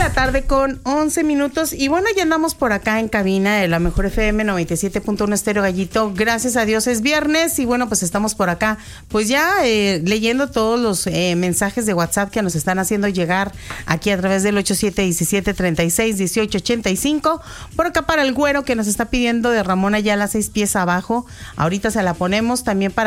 5:11 y bueno, ya andamos por acá en cabina de la Mejor FM 97.1 Estéreo Gallito. Gracias a Dios es viernes y bueno, pues estamos por acá pues ya leyendo todos los mensajes de WhatsApp que nos están haciendo llegar aquí a través del 8717361885. Por acá para el güero que nos está pidiendo de Ramón Ayala 6 pies abajo. Ahorita se la ponemos también para